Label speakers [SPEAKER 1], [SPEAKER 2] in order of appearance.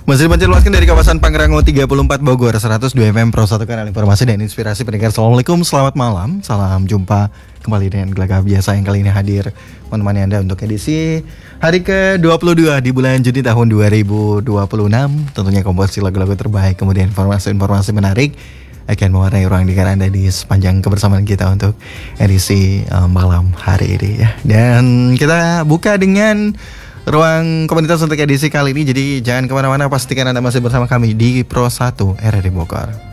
[SPEAKER 1] Masih dipancarkan dari kawasan Pangrango 34 Bogor 102 FM Pro 1 kanal informasi dan inspirasi pendengar. Assalamualaikum, selamat malam. Salam jumpa kembali dengan Gelagah Biasa yang kali ini hadir menemani Anda untuk edisi hari ke-22 di bulan Juni tahun 2026. Tentunya komposisi lagu-lagu terbaik, kemudian informasi-informasi menarik akan mewarnai ruang dengar Anda di sepanjang kebersamaan kita untuk edisi malam hari ini ya. Dan kita buka dengan ruang komunitas untuk edisi kali ini. Jadi jangan kemana-mana, pastikan Anda masih bersama kami di Pro 1 RRI Bogor.